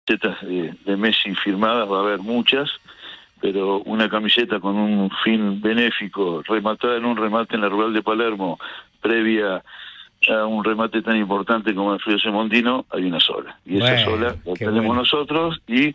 camisetas de Messi firmadas, va a haber muchas, pero una camiseta con un fin benéfico, rematada en un remate en la Rural de Palermo, previa a un remate tan importante como el Frío Montino, hay una sola. Y esa sola la tenemos nosotros, y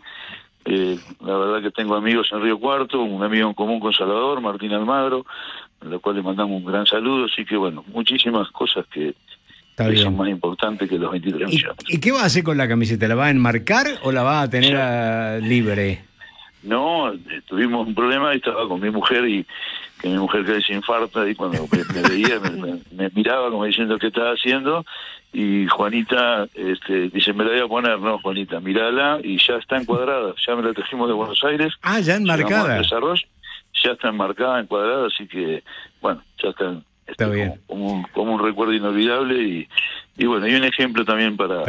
la verdad que tengo amigos en Río Cuarto, un amigo en común con Salvador, Martín Almagro, a lo cual le mandamos un gran saludo. Así que bueno, muchísimas cosas que son más importantes que los 23 millones. ¿Y qué va a hacer con la camiseta? ¿La va a enmarcar o la va a tener libre? No, tuvimos un problema y estaba con mi mujer, y que mi mujer casi se infarta, y cuando me veía me miraba como diciendo qué estaba haciendo, y Juanita dice, me la voy a poner. No, Juanita, mirala, y ya está encuadrada, ya me la trajimos de Buenos Aires. Ah, ya enmarcada. Ya está enmarcada, encuadrada, así que bueno, ya está bien. Como un recuerdo inolvidable, y bueno, y un ejemplo también para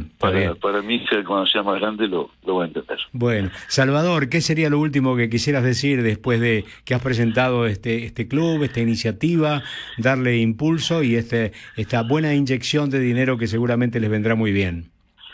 mi hija, cuando sea más grande lo va a entender. Bueno, Salvador, ¿qué sería lo último que quisieras decir después de que has presentado este club, esta iniciativa, darle impulso y esta buena inyección de dinero que seguramente les vendrá muy bien?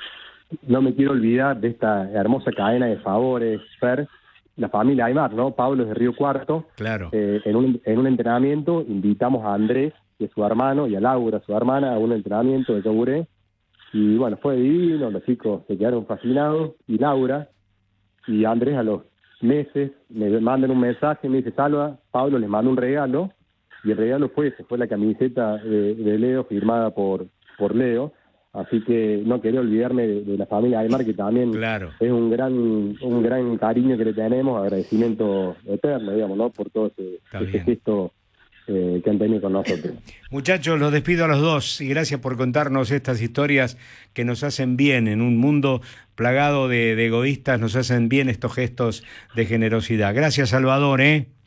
No me quiero olvidar de esta hermosa cadena de favores, Fer, la familia Aymar, ¿no? Pablo es de Río Cuarto. Claro. En un entrenamiento invitamos a Andrés, que es su hermano, y a Laura, su hermana, a un entrenamiento de yoburé. Y bueno, fue divino, los chicos se quedaron fascinados. Y Laura y Andrés, a los meses, me mandan un mensaje, me dice, Salva, Pablo les manda un regalo. Y el regalo fue la camiseta de Leo, firmada por Leo. Así que no quería olvidarme de la familia Aymar, que también es un gran cariño que le tenemos, agradecimiento eterno, digamos, ¿no? Por todo ese gesto que han tenido con nosotros. Muchachos, los despido a los dos, y gracias por contarnos estas historias que nos hacen bien. En un mundo plagado de egoístas, nos hacen bien estos gestos de generosidad. Gracias, Salvador,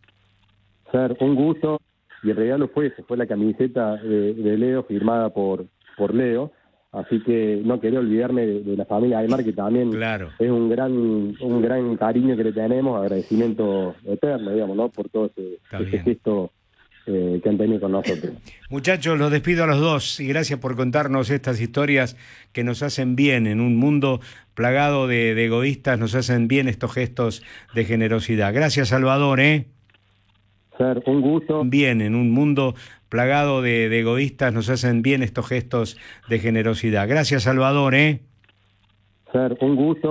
Ser un gusto. Y el regalo fue la camiseta de Leo, firmada por Leo. Así que no quería olvidarme de la familia Aymar, que también es un gran cariño que le tenemos, agradecimiento eterno, digamos, ¿no? Por todo ese gesto que han tenido con nosotros. Muchachos, los despido a los dos, y gracias por contarnos estas historias que nos hacen bien. En un mundo plagado de egoístas, nos hacen bien estos gestos de generosidad. Gracias, Salvador, Ser un gusto. Bien, en un mundo plagado de egoístas, nos hacen bien estos gestos de generosidad. Gracias, Salvador, Ser un gusto.